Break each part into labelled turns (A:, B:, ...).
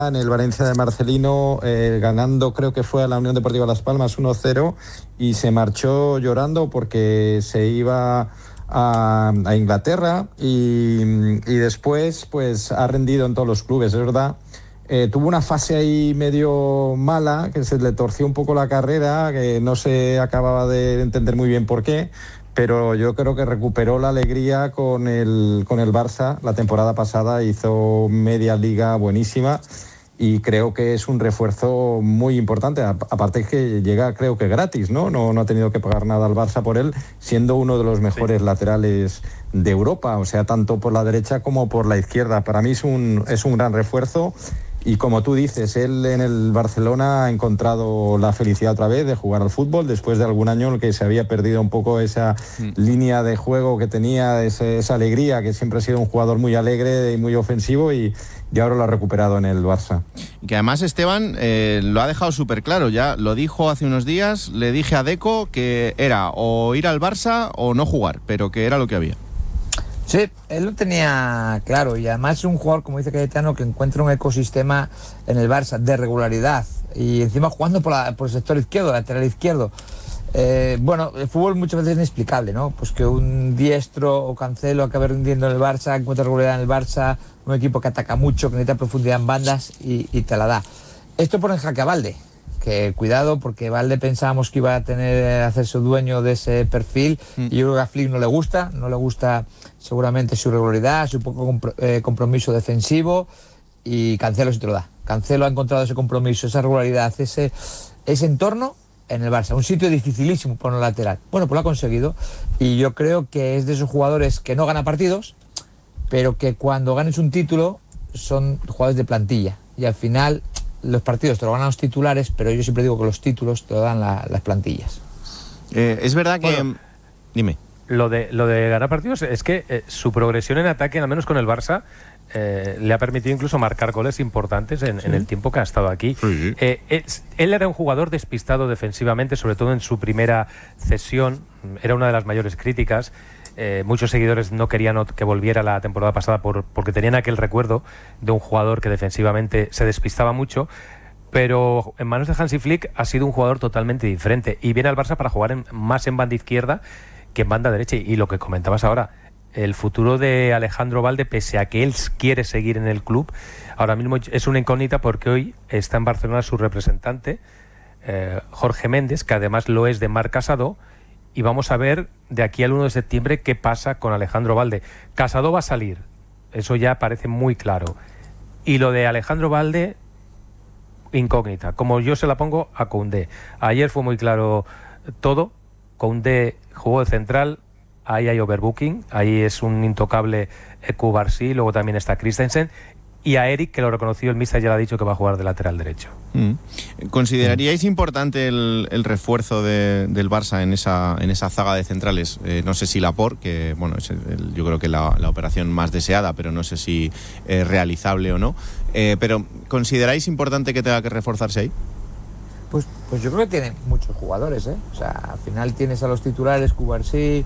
A: en el Valencia de Marcelino, ganando, creo que fue a la Unión Deportiva Las Palmas 1-0, y se marchó llorando porque se iba a Inglaterra, y después pues ha rendido en todos los clubes, es verdad. Tuvo una fase ahí medio mala, que se le torció un poco la carrera, que no se acababa de entender muy bien por qué, pero yo creo que recuperó la alegría con el Barça la temporada pasada, hizo media liga buenísima, y creo que es un refuerzo muy importante. Aparte que llega, creo que gratis, ¿no? No ha tenido que pagar nada al Barça por él, siendo uno de los mejores laterales de Europa, o sea, tanto por la derecha como por la izquierda. Para mí es un gran refuerzo. Y como tú dices, él en el Barcelona ha encontrado la felicidad otra vez de jugar al fútbol, después de algún año en el que se había perdido un poco esa línea de juego que tenía, esa alegría, que siempre ha sido un jugador muy alegre y muy ofensivo, y ahora lo ha recuperado en el Barça.
B: Y que además Esteban lo ha dejado súper claro, ya lo dijo hace unos días, le dije a Deco que era o ir al Barça o no jugar, pero que era lo que había.
C: Sí, él lo tenía claro, y además es un jugador, como dice Cayetano, que encuentra un ecosistema en el Barça de regularidad, y encima jugando por el sector izquierdo, lateral izquierdo. Bueno, el fútbol muchas veces es inexplicable, ¿no? Pues que un diestro o Cancelo acabe rindiendo en el Barça, encuentra regularidad en el Barça, un equipo que ataca mucho, que necesita profundidad en bandas, y te la da. Esto pone en jaque a Balde, que cuidado, porque Balde pensábamos que iba a hacerse dueño de ese perfil, y yo creo que a Flick no le gusta seguramente su regularidad, su poco compromiso defensivo, y Cancelo sí te lo da. Cancelo ha encontrado ese compromiso, esa regularidad, ese entorno en el Barça, un sitio dificilísimo para un lateral. Bueno, pues lo ha conseguido, y yo creo que es de esos jugadores que no gana partidos, pero que cuando ganes un título son jugadores de plantilla, y al final los partidos te lo ganan los titulares, pero yo siempre digo que los títulos te lo dan las plantillas.
B: Es verdad que...
D: Bueno,
B: dime.
D: Lo de ganar partidos es que su progresión en ataque, al menos con el Barça, le ha permitido incluso marcar goles importantes en el tiempo que ha estado aquí.
B: Sí.
D: Él era un jugador despistado defensivamente, sobre todo en su primera cesión, era una de las mayores críticas. Muchos seguidores no querían que volviera la temporada pasada porque tenían aquel recuerdo de un jugador que defensivamente se despistaba mucho, pero en manos de Hansi Flick ha sido un jugador totalmente diferente, y viene al Barça para jugar más en banda izquierda que en banda derecha. Y lo que comentabas ahora, el futuro de Alejandro Balde, pese a que él quiere seguir en el club, ahora mismo es una incógnita, porque hoy está en Barcelona su representante, Jorge Méndez, que además lo es de Marc Casado, y vamos a ver de aquí al 1 de septiembre qué pasa con Alejandro Balde. Casado va a salir, eso ya parece muy claro, y lo de Alejandro Balde, incógnita, como yo se la pongo a Koundé. Ayer fue muy claro todo. Koundé jugó de central, ahí hay overbooking, ahí es un intocable Cubarsí, luego también está Christensen, y a Eric, que lo reconoció el míster, ya le ha dicho que va a jugar de lateral derecho.
B: ¿Consideraríais importante el refuerzo del Barça en esa zaga de centrales? No sé si Laporte, que bueno, es yo creo que la operación más deseada, pero no sé si es realizable o no. Pero ¿consideráis importante que tenga que reforzarse ahí?
C: Pues yo creo que tiene muchos jugadores, ¿eh? O sea, al final tienes a los titulares, Cubarsí,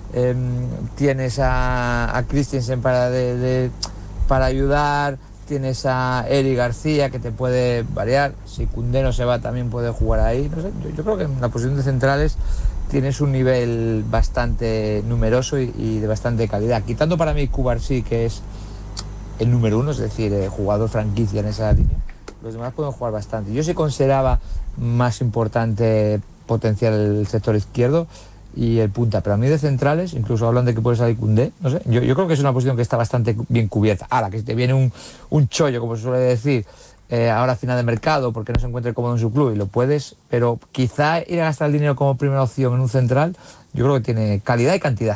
C: tienes a Christensen para ayudar, tienes a Eric García, que te puede variar. Si Koundé no se va, también puede jugar ahí. No sé, yo creo que en la posición de centrales tienes un nivel bastante numeroso y de bastante calidad. Quitando para mí Cubarsí, que es el número uno, es decir, jugador franquicia en esa línea, los demás pueden jugar bastante. Yo sí consideraba más importante potenciar el sector izquierdo y el punta, pero a mí de centrales, incluso hablan de que puede salir Koundé, no sé, yo creo que es una posición que está bastante bien cubierta. Ahora, que si te viene un chollo, como se suele decir, ahora a final de mercado, porque no se encuentre cómodo en su club, y lo puedes, pero quizá ir a gastar el dinero como primera opción en un central, yo creo que tiene calidad y cantidad.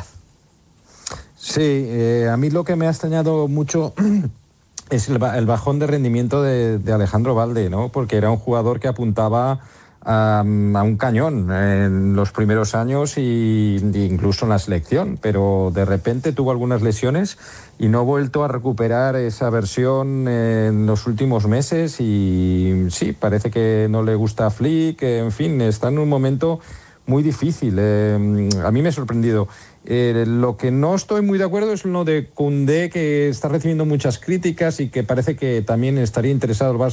A: Sí, a mí lo que me ha extrañado mucho es el bajón de rendimiento de Alejandro Balde, ¿no? Porque era un jugador que apuntaba a un cañón en los primeros años y incluso en la selección, pero de repente tuvo algunas lesiones y no ha vuelto a recuperar esa versión en los últimos meses, y sí, parece que no le gusta a Flick, en fin, está en un momento muy difícil. A mí me ha sorprendido. Lo que no estoy muy de acuerdo es lo de Koundé, que está recibiendo muchas críticas y que parece que también estaría interesado el Barça